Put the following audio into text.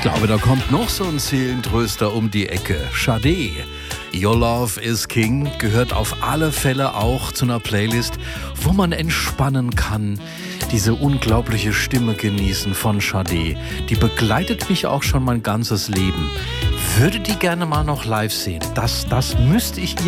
glaube, da kommt noch so ein Seelentröster um die Ecke. Sade. Your Love is King gehört auf alle Fälle auch zu einer Playlist, wo man entspannen kann. Diese unglaubliche Stimme genießen von Sade. Die begleitet mich auch schon mein ganzes Leben. Würde die gerne mal noch live sehen. Das müsste ich